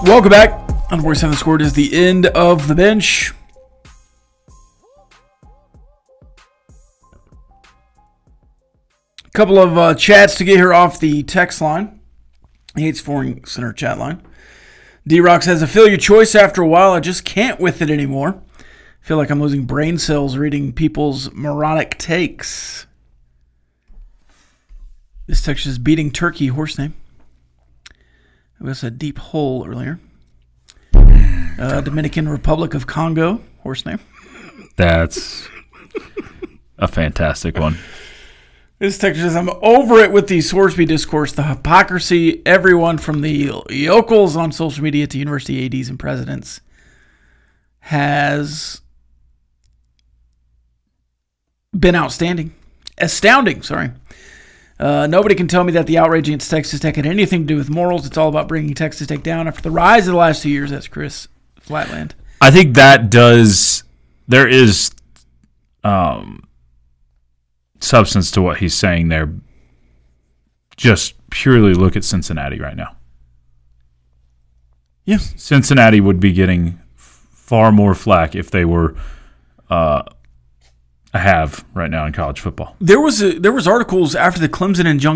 Welcome back. On Voice on the Score, it is the end of the bench. A couple of chats to get here off the text line. Hates Foreign Center chat line. D-Rock says, I feel your choice after a while. I just can't with it anymore. I feel like I'm losing brain cells reading people's moronic takes. This text is beating Turkey, horse name. It was a deep hole earlier. Dominican Republic of Congo, horse name. That's a fantastic one. This text says, I'm over it with the Scoresby discourse, the hypocrisy. Everyone from the yokels on social media to university ADs and presidents has been outstanding. Astounding, sorry. Nobody can tell me that the outrage against Texas Tech had anything to do with morals. It's all about bringing Texas Tech down. After the rise of the last 2 years, that's Chris Flatland. I think that there is substance to what he's saying there. Just purely look at Cincinnati right now. Yeah. Cincinnati would be getting far more flack if they were a have right now in college football. There was articles after the Clemson and